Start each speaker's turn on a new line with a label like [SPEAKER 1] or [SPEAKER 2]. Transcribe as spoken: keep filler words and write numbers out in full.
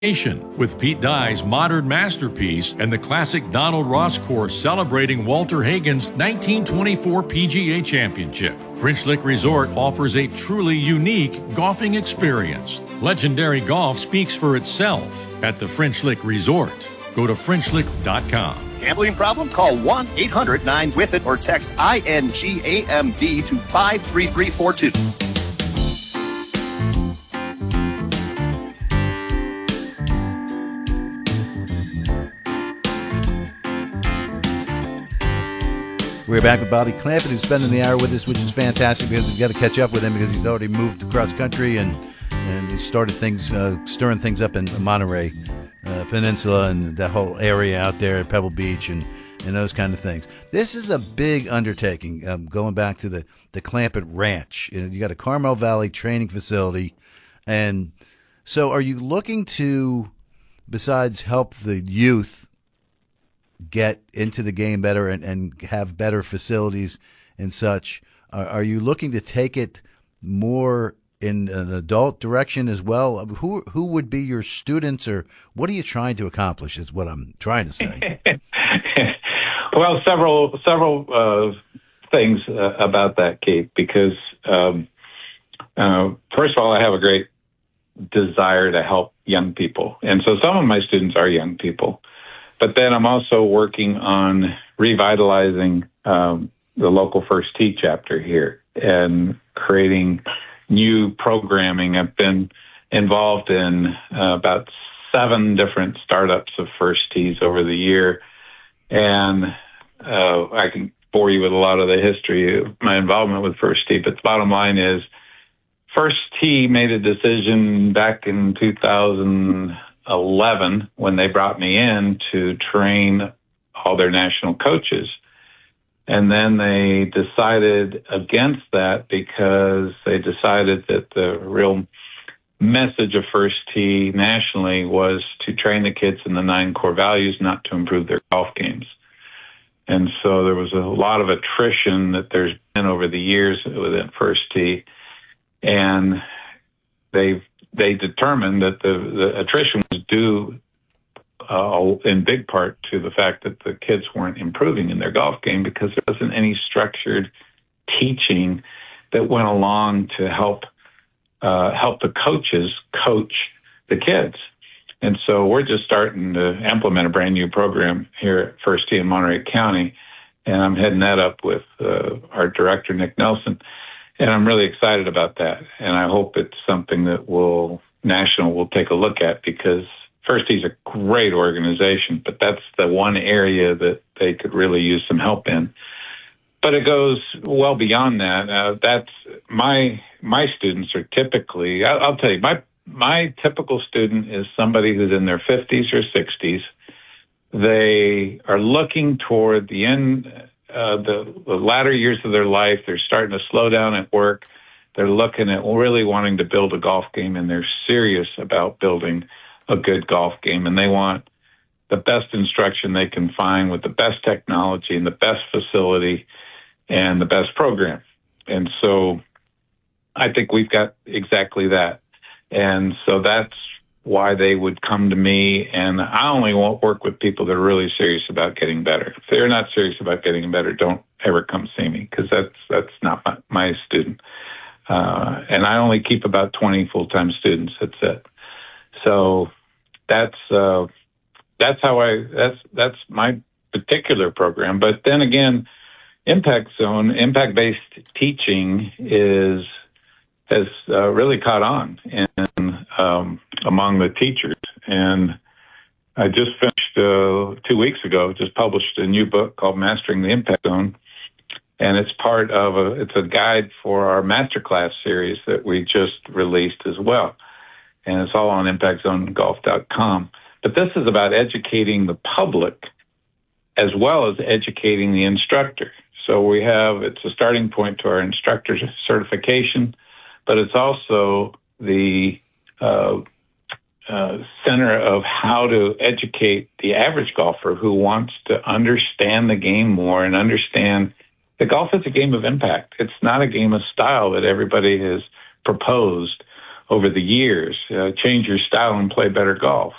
[SPEAKER 1] With Pete Dye's modern masterpiece and the classic Donald Ross course celebrating Walter Hagen's nineteen twenty-four P G A Championship. French Lick Resort offers a truly unique golfing experience. Legendary golf speaks for itself at the French Lick Resort. Go to French Lick dot com.
[SPEAKER 2] Gambling problem? Call one eight hundred nine with it or text I N G A M B to five three three four two.
[SPEAKER 3] We're back with Bobby Clampett, who's spending the hour with us, which is fantastic because we've got to catch up with him because he's already moved across country and and he started things, uh, stirring things up in Monterey uh, Peninsula and that whole area out there at Pebble Beach and, and those kind of things. This is a big undertaking, um, going back to the, the Clampett Ranch. You know, you got a Carmel Valley training facility. And so are you looking to, besides help the youth get into the game better and, and have better facilities and such, are, are you looking to take it more in an adult direction as well? Who who would be your students, or what are you trying to accomplish is what I'm trying to say.
[SPEAKER 4] Well, several several uh, things uh, about that, Kate, because um, uh, first of all, I have a great desire to help young people. And so some of my students are young people. But then I'm also working on revitalizing um, the local First Tee chapter here and creating new programming. I've been involved in uh, about seven different startups of First Tees over the year. And uh, I can bore you with a lot of the history of my involvement with First Tee. But the bottom line is First Tee made a decision back in two thousand eleven when they brought me in to train all their national coaches. And then they decided against that because they decided that the real message of First Tee nationally was to train the kids in the nine core values, not to improve their golf games. And so there was a lot of attrition that there's been over the years within First Tee. And they've they determined that the, the attrition was due uh, in big part to the fact that the kids weren't improving in their golf game because there wasn't any structured teaching that went along to help uh, help the coaches coach the kids. And so we're just starting to implement a brand new program here at First Tee in Monterey County, and I'm heading that up with uh, our director, Nick Nelson. And I'm really excited about that. And I hope it's something that will national will take a look at because First Tee's a great organization, but that's the one area that they could really use some help in. But it goes well beyond that. Uh, that's my my students are typically, I'll, I'll tell you, my my typical student is somebody who's in their fifties or sixties. They are looking toward the end Uh, the, the latter years of their life. They're starting to slow down at work. They're looking at really wanting to build a golf game, and they're serious about building a good golf game. And they want the best instruction they can find with the best technology and the best facility and the best program. And so I think we've got exactly that. And so that's why they would come to me, and I only won't work with people that are really serious about getting better. If they're not serious about getting better, don't ever come see me because that's that's not my, my student. Uh, and I only keep about twenty full-time students. That's it. So that's uh, that's how I that's that's my particular program. But then again, Impact Zone, impact-based teaching is has uh, really caught on and um, among the teachers. And I just finished uh, two weeks ago, just published a new book called Mastering the Impact Zone. And it's part of a, it's a guide for our masterclass series that we just released as well. And it's all on impact zone golf dot com. But this is about educating the public as well as educating the instructor. So we have, it's a starting point to our instructor certification, but it's also the uh, uh, center of how to educate the average golfer who wants to understand the game more and understand that golf is a game of impact. It's not a game of style that everybody has proposed over the years. Uh, change your style and play better golf.